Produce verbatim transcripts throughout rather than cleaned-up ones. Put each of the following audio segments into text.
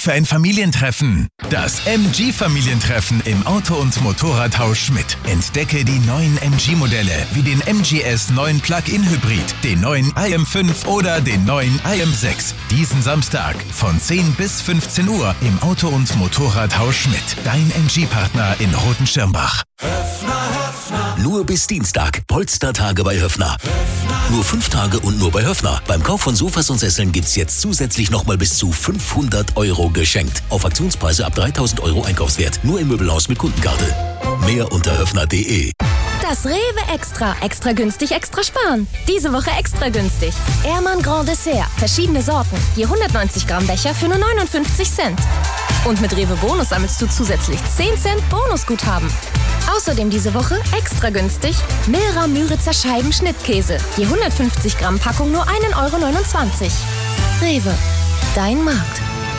für ein Familientreffen. Das M G-Familientreffen im Auto- und Motorradhaus Schmidt. Entdecke die neuen M G-Modelle wie den M G S neun Plug-in Hybrid, den neuen I M fünf oder den neuen I M sechs. Diesen Samstag von zehn bis fünfzehn Uhr im Auto- und Motorradhaus Schmidt. Dein M G-Partner in Rotenschirmbach. Höfner, Höfner. Nur bis Dienstag. Polstertage bei Höfner. Höfner. Nur fünf Tage und nur bei Höfner. Beim Kauf von Sofas und Sesseln gibt's jetzt zusätzlich nochmal bis zu fünfhundert Euro geschenkt. Auf Aktionspreise ab dreitausend Euro Einkaufswert. Nur im Möbelhaus mit Kundenkarte. Mehr unter höfner punkt de. Das Rewe Extra. Extra günstig, extra sparen. Diese Woche extra günstig. Ehrmann Grand Dessert. Verschiedene Sorten. Je hundertneunzig Gramm Becher für nur neunundfünfzig Cent. Und mit Rewe Bonus sammelst du zusätzlich zehn Cent Bonusguthaben. Außerdem diese Woche extra günstig Milra Müritzer Scheiben Schnittkäse. Je hundertfünfzig Gramm Packung nur ein Euro neunundzwanzig. Rewe. Dein Markt.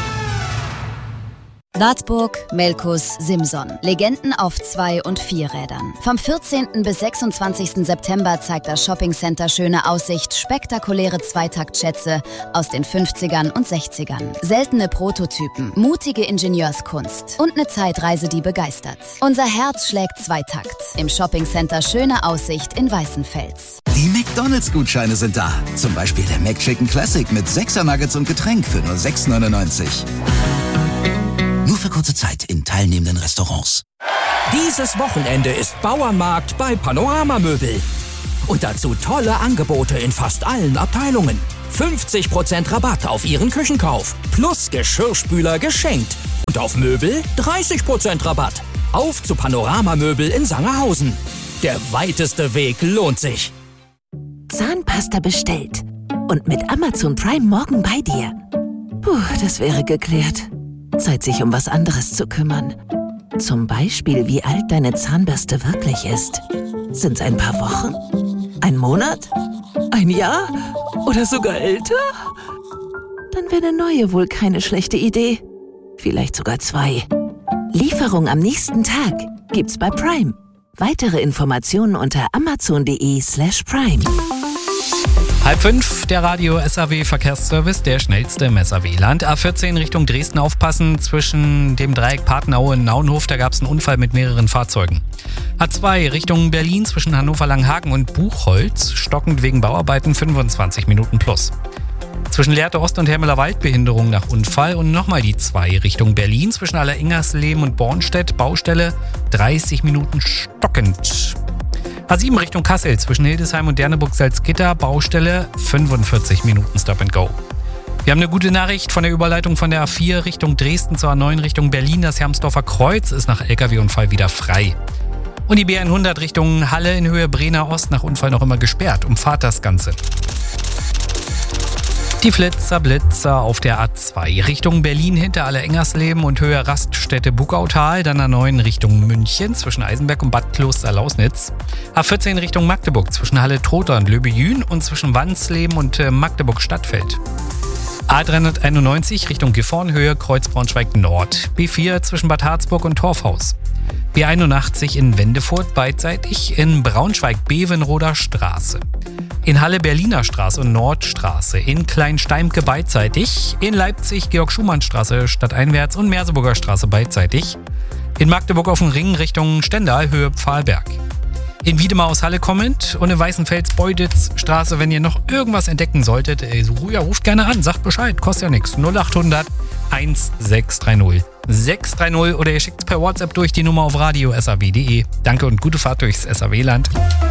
Wartburg, Melkus, Simson. Legenden auf Zwei- und Vierrädern. Vom vierzehnten bis sechsundzwanzigsten September zeigt das Shoppingcenter Schöne Aussicht spektakuläre Zweitaktschätze aus den fünfzigern und sechzigern. Seltene Prototypen, mutige Ingenieurskunst und eine Zeitreise, die begeistert. Unser Herz schlägt Zweitakt im Shoppingcenter Schöne Aussicht in Weißenfels. Die McDonalds-Gutscheine sind da. Zum Beispiel der McChicken Classic mit sechser Nuggets und Getränk für nur sechs neunundneunzig. Nur für kurze Zeit in teilnehmenden Restaurants. Dieses Wochenende ist Bauernmarkt bei Panorama Möbel. Und dazu tolle Angebote in fast allen Abteilungen. fünfzig Prozent Rabatt auf Ihren Küchenkauf. Plus Geschirrspüler geschenkt. Und auf Möbel dreißig Prozent Rabatt. Auf zu Panorama Möbel in Sangerhausen. Der weiteste Weg lohnt sich. Zahnpasta bestellt. Und mit Amazon Prime morgen bei dir. Puh, das wäre geklärt. Zeit, sich um was anderes zu kümmern. Zum Beispiel, wie alt deine Zahnbürste wirklich ist. Sind's ein paar Wochen? Ein Monat? Ein Jahr? Oder sogar älter? Dann wäre eine neue wohl keine schlechte Idee. Vielleicht sogar zwei. Lieferung am nächsten Tag gibt's bei Prime. Weitere Informationen unter amazon.de slash prime. Halb fünf, der Radio S A W Verkehrsservice, der schnellste im S A W-Land. A vierzehn Richtung Dresden aufpassen, zwischen dem Dreieck Patenaue und Nauenhof, da gab es einen Unfall mit mehreren Fahrzeugen. A zwei Richtung Berlin zwischen Hannover-Langhagen und Buchholz, stockend wegen Bauarbeiten fünfundzwanzig Minuten plus. Zwischen Lehrte Ost und Hermeler Wald Behinderung nach Unfall und nochmal die zwei Richtung Berlin zwischen Alleringersleben und Bornstedt, Baustelle dreißig Minuten stockend. A sieben Richtung Kassel zwischen Hildesheim und Derneburg-Salzgitter, Baustelle fünfundvierzig Minuten Stop and Go. Wir haben eine gute Nachricht von der Überleitung von der A vier Richtung Dresden zur A neun Richtung Berlin. Das Hermsdorfer Kreuz ist nach L K W-Unfall wieder frei. Und die B hundert Richtung Halle in Höhe Brenner Ost nach Unfall noch immer gesperrt. Umfahrt das Ganze. Die Flitzer Blitzer auf der A zwei Richtung Berlin hinter Allerengersleben und Höhe Raststätte Buckautal, dann A neun Richtung München zwischen Eisenberg und Bad Kloster-Lausnitz. A vierzehn Richtung Magdeburg zwischen Halle-Trotha und Löbejün und zwischen Wansleben und äh, Magdeburg-Stadtfeld. A dreihunderteinundneunzig Richtung Gifhorn, Höhe Kreuz Braunschweig Nord. B vier zwischen Bad Harzburg und Torfhaus. B einundachtzig in Wendefurt beidseitig, in Braunschweig Bevenroder Straße. In Halle Berliner Straße und Nordstraße, in Kleinsteimke beidseitig, in Leipzig Georg-Schumann-Straße stadteinwärts und Merseburger Straße beidseitig, in Magdeburg auf dem Ring Richtung Stendal, Höhe Pfahlberg. In Wiedemar aus Halle kommend und in Weißenfels-Beuditz-Straße, wenn ihr noch irgendwas entdecken solltet, ey, ja, ruft gerne an, sagt Bescheid, kostet ja nichts. null achthundert sechshundertdreißig sechshundertdreißig oder ihr schickt es per WhatsApp durch die Nummer auf radio punkt s a w punkt de. Danke und gute Fahrt durchs S A W-Land.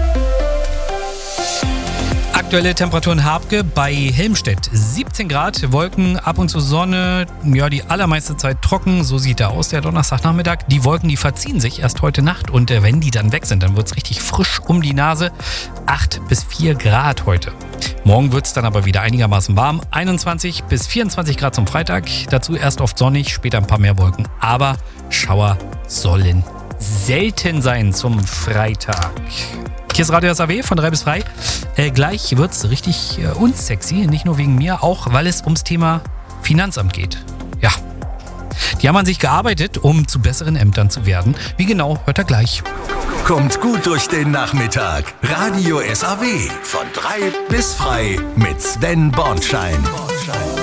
Aktuelle Temperaturen Habke bei Helmstedt. siebzehn Grad, Wolken, ab und zu Sonne, ja, die allermeiste Zeit trocken. So sieht er aus, der Donnerstagnachmittag. Die Wolken, die verziehen sich erst heute Nacht und äh, wenn die dann weg sind, dann wird es richtig frisch um die Nase. acht bis vier Grad heute. Morgen wird es dann aber wieder einigermaßen warm. einundzwanzig bis vierundzwanzig Grad zum Freitag. Dazu erst oft sonnig, später ein paar mehr Wolken. Aber Schauer sollen selten sein zum Freitag. Hier ist Radio S A W von drei bis frei. Äh, gleich wird es richtig äh, unsexy, nicht nur wegen mir, auch weil es ums Thema Finanzamt geht. Ja, die haben an sich gearbeitet, um zu besseren Ämtern zu werden. Wie genau, hört er gleich. Kommt gut durch den Nachmittag. Radio S A W von drei bis frei mit Sven Bornschein.